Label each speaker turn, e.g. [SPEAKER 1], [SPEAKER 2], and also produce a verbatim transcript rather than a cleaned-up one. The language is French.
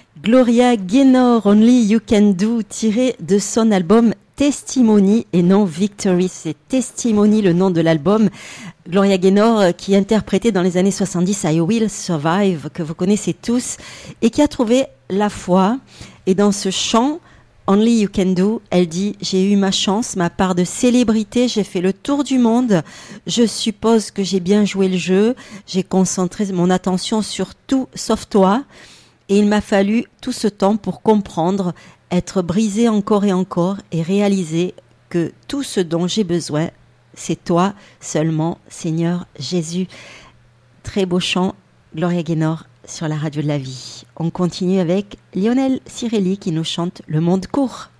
[SPEAKER 1] Gloria Gaynor, Only You Can Do, tiré de son album Testimony et non Victory. C'est Testimony le nom de l'album. Gloria Gaynor qui interprétait dans les années soixante-dix I Will Survive, que vous connaissez tous, et qui a trouvé la foi. Et dans ce chant, Only You Can Do, elle dit « J'ai eu ma chance, ma part de célébrité, j'ai fait le tour du monde. Je suppose que j'ai bien joué le jeu. J'ai concentré mon attention sur tout sauf toi. Et il m'a fallu tout ce temps pour comprendre, être brisé encore et encore et réaliser que tout ce dont j'ai besoin, c'est toi seulement, Seigneur Jésus. » Très beau chant, Gloria Gaynor sur la radio de la vie. On continue avec Lionel Cirelli qui nous chante Le monde court.